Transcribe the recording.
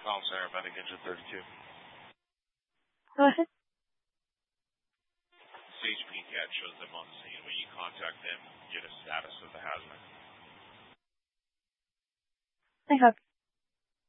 Oh, sorry, about to get you 32. Go ahead. CHP cat shows up on the scene. When you contact them, get a status of the hazmat. I have.